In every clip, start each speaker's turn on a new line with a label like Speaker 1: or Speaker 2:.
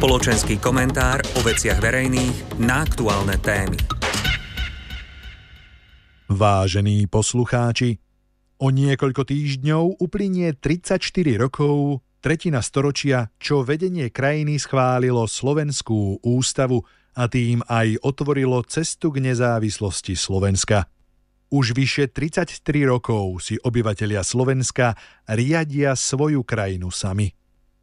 Speaker 1: Spoločenský komentár o veciach verejných na aktuálne témy.
Speaker 2: Vážení poslucháči, o niekoľko týždňov uplynie 34 rokov, tretina storočia, čo vedenie krajiny schválilo Slovenskú ústavu a tým aj otvorilo cestu k nezávislosti Slovenska. Už vyše 33 rokov si obyvatelia Slovenska riadia svoju krajinu sami.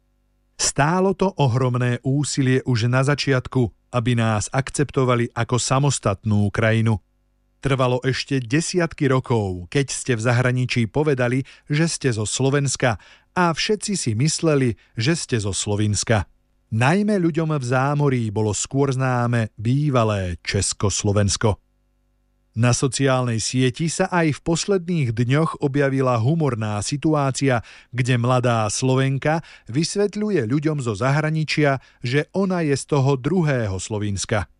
Speaker 2: Stálo to ohromné úsilie už na začiatku, aby nás akceptovali ako samostatnú krajinu. Trvalo ešte desiatky rokov, keď ste v zahraničí povedali, že ste zo Slovenska a všetci si mysleli, že ste zo Slovinska. Najmä ľuďom v zámorí bolo skôr známe bývalé Československo. Na sociálnej sieti sa aj v posledných dňoch objavila humorná situácia, kde mladá Slovenka vysvetľuje ľuďom zo zahraničia, že ona je z toho druhého Slovinska.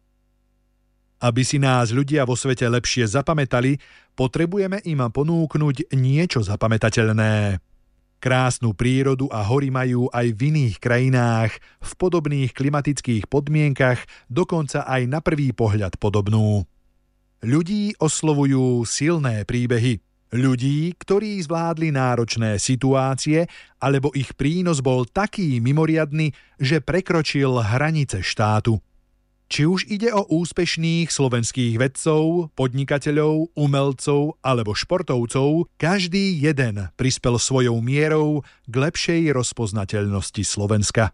Speaker 2: Aby si nás ľudia vo svete lepšie zapamätali, potrebujeme im ponúknuť niečo zapamätateľné. Krásnu prírodu a hory majú aj v iných krajinách, v podobných klimatických podmienkach, dokonca aj na prvý pohľad podobnú. Ľudí oslovujú silné príbehy. Ľudí, ktorí zvládli náročné situácie, alebo ich prínos bol taký mimoriadny, že prekročil hranice štátu. Či už ide o úspešných slovenských vedcov, podnikateľov, umelcov alebo športovcov, každý jeden prispel svojou mierou k lepšej rozpoznateľnosti Slovenska.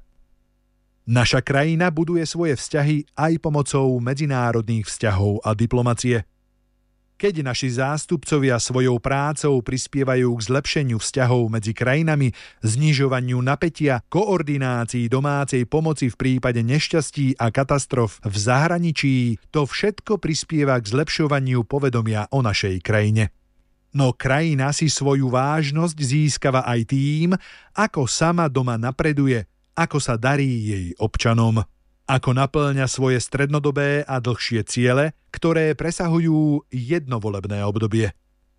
Speaker 2: Naša krajina buduje svoje vzťahy aj pomocou medzinárodných vzťahov a diplomacie. Keď naši zástupcovia svojou prácou prispievajú k zlepšeniu vzťahov medzi krajinami, znižovaniu napätia, koordinácii domácej pomoci v prípade nešťastí a katastrof v zahraničí, to všetko prispieva k zlepšovaniu povedomia o našej krajine. No krajina si svoju vážnosť získava aj tým, ako sama doma napreduje, ako sa darí jej občanom, ako napĺňa svoje strednodobé a dlhšie ciele, ktoré presahujú jedno volebné obdobie.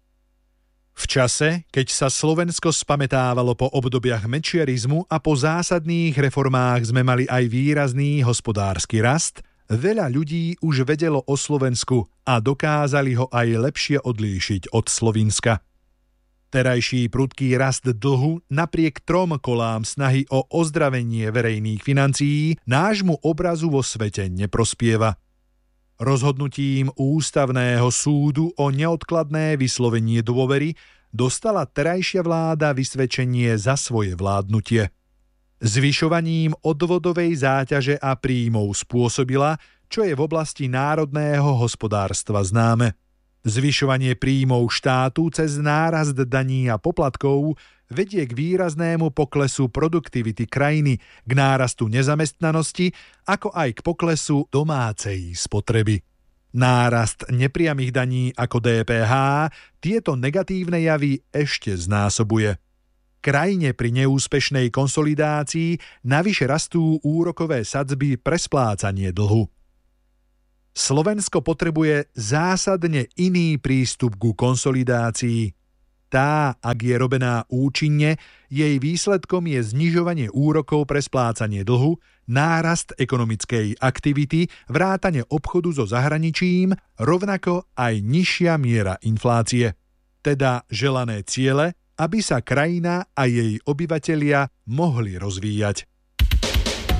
Speaker 2: V čase, keď sa Slovensko spamätávalo po obdobiach mečiarizmu a po zásadných reformách sme mali aj výrazný hospodársky rast, veľa ľudí už vedelo o Slovensku a dokázali ho aj lepšie odlíšiť od Slovinska. Terajší prudký rast dlhu napriek 3 kolám snahy o ozdravenie verejných financií nášmu obrazu vo svete neprospieva. Rozhodnutím Ústavného súdu o neodkladné vyslovenie dôvery dostala terajšia vláda vysvedčenie za svoje vládnutie. Zvyšovaním odvodovej záťaže a príjmov spôsobila, čo je v oblasti národného hospodárstva známe. Zvyšovanie príjmov štátu cez nárast daní a poplatkov vedie k výraznému poklesu produktivity krajiny, k nárastu nezamestnanosti, ako aj k poklesu domácej spotreby. Nárast nepriamych daní ako DPH tieto negatívne javy ešte znásobuje. Krajine pri neúspešnej konsolidácii navyše rastú úrokové sadzby pre splácanie dlhu. Slovensko potrebuje zásadne iný prístup ku konsolidácii. Tá, ak je robená účinne, jej výsledkom je znižovanie úrokov pre splácanie dlhu, nárast ekonomickej aktivity, vrátane obchodu so zahraničím, rovnako aj nižšia miera inflácie. Teda želané ciele, aby sa krajina a jej obyvatelia mohli rozvíjať.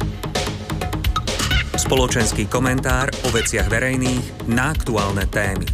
Speaker 1: Spoločenský komentár o veciach verejných na aktuálne témy.